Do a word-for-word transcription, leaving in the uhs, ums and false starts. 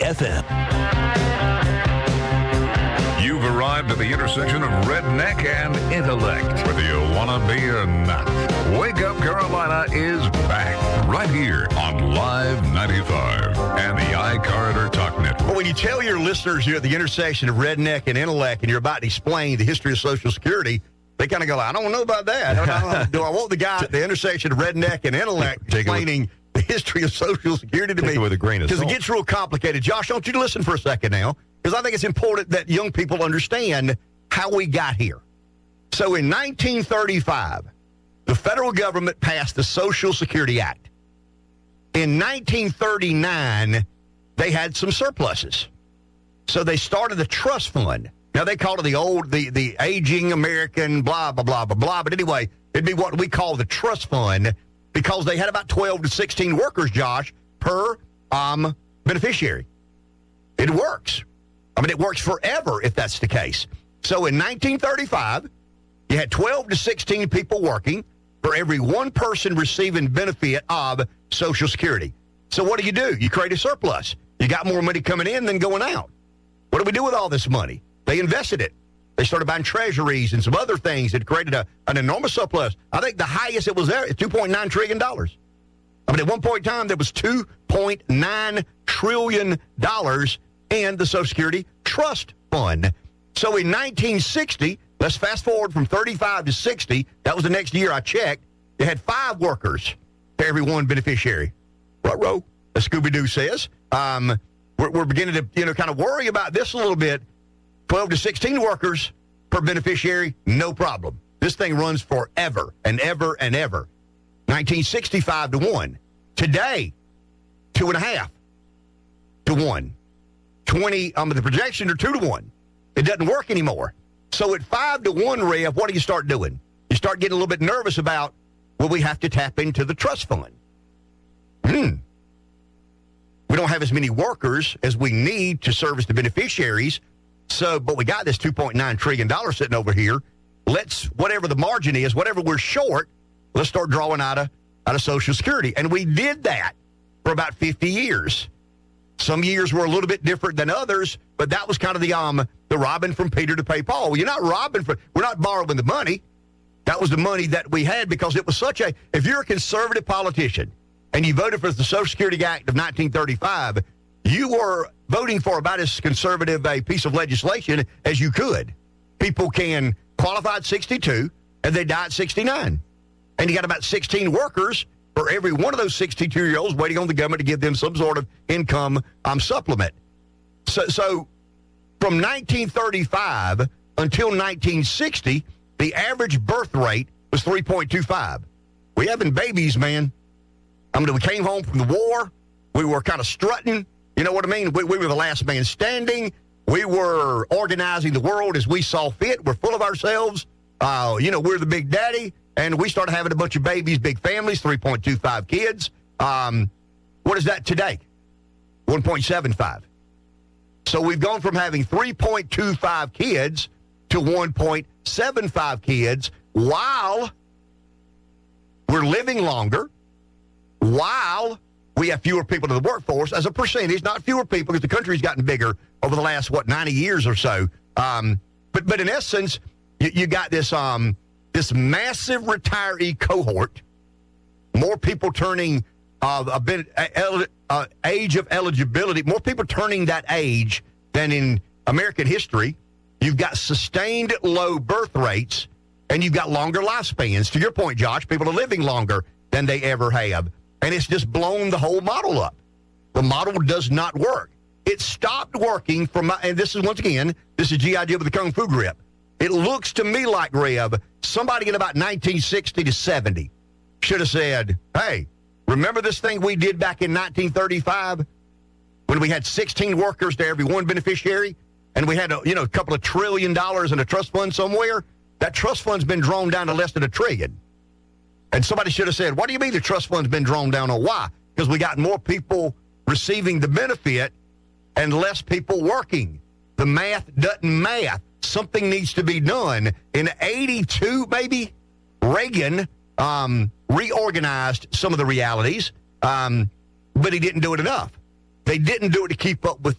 F M. You've arrived at the intersection of redneck and intellect. Whether you want to be or not, Wake Up Carolina is back right here on Live ninety-five and the iCarter Talk Network. Well, when you tell your listeners you're at the intersection of redneck and intellect and you're about to explain the history of Social Security, they kind of go, I don't know about that. I don't know. Do I want the guy at the intersection of redneck and intellect explaining the history of Social Security to Take me? it with a grain of Because it salt. gets real complicated. Josh, I want you to listen for a second now, because I think it's important that young people understand how we got here. So in nineteen thirty-five, the federal government passed the Social Security Act. In nineteen thirty-nine, they had some surpluses. So they started a trust fund. Now, they called it the old, the, the aging American, blah, blah, blah, blah, blah. But anyway, it'd be what we call the trust fund, because they had about twelve to sixteen workers, Josh, per um, beneficiary. It works. I mean, it works forever if that's the case. So in nineteen thirty-five, you had twelve to sixteen people working for every one person receiving benefit of Social Security. So what do you do? You create a surplus. You got more money coming in than going out. What do we do with all this money? They invested it. They started buying treasuries and some other things that created a, an enormous surplus. I think the highest it was there is two point nine trillion dollars. I mean, at one point in time, there was two point nine trillion dollars in the Social Security Trust Fund. So in nineteen sixty, let's fast forward from thirty-five to sixty. That was the next year I checked. They had five workers for every one beneficiary. Ruh-roh, as Scooby-Doo says. Um, we're, we're beginning to, you know, kind of worry about this a little bit. twelve to sixteen workers per beneficiary, no problem. This thing runs forever and ever and ever. nineteen sixty-five to one. Today, two and a half to one. twenty, um, the projections are two to one. It doesn't work anymore. So at five to one, Rev, what do you start doing? You start getting a little bit nervous about, well, we have to tap into the trust fund. Hmm. We don't have as many workers as we need to service the beneficiaries. So, but we got this two point nine trillion dollars sitting over here. Let's, whatever the margin is, whatever we're short, let's start drawing out of, out of Social Security. And we did that for about fifty years. Some years were a little bit different than others, but that was kind of the um the robbing from Peter to pay Paul. Well, you're not robbing from, we're not borrowing the money. That was the money that we had because it was such a, if you're a conservative politician and you voted for the Social Security Act of nineteen thirty-five, you were voting for about as conservative a piece of legislation as you could. People can qualify at sixty-two and they die at sixty-nine. And you got about sixteen workers for every one of those sixty-two-year-olds waiting on the government to give them some sort of income um, supplement. So, so from nineteen thirty-five until nineteen sixty, the average birth rate was three point two five. We having babies, man. I mean, we came home from the war. We were kind of strutting. You know what I mean? We, we were the last man standing. We were organizing the world as we saw fit. We're full of ourselves. Uh, you know, we're the big daddy. And we started having a bunch of babies, big families, three point two five kids. Um, what is that today? one point seven five. So we've gone from having three point two five kids to one point seven five kids while we're living longer, while we have fewer people in the workforce as a percentage, not fewer people because the country's gotten bigger over the last, what, ninety years or so. Um, but, but in essence, you, you got this... Um, This massive retiree cohort, more people turning uh, a bit uh, uh, age of eligibility, more people turning that age than in American history. You've got sustained low birth rates, and you've got longer lifespans. To your point, Josh, people are living longer than they ever have, and it's just blown the whole model up. The model does not work. It stopped working for my, and this is, once again, this is G I. Joe with the Kung Fu grip. It looks to me like, Rev, somebody in about nineteen sixty to seventy should have said, hey, remember this thing we did back in nineteen thirty-five when we had sixteen workers to every one beneficiary and we had a, you know, a couple of trillion dollars in a trust fund somewhere? That trust fund's been drawn down to less than a trillion. And somebody should have said, what do you mean the trust fund's been drawn down on? Why? Because we got more people receiving the benefit and less people working. The math doesn't math. Something needs to be done. In eighty-two, maybe, Reagan um, reorganized some of the realities, um, but he didn't do it enough. They didn't do it to keep up with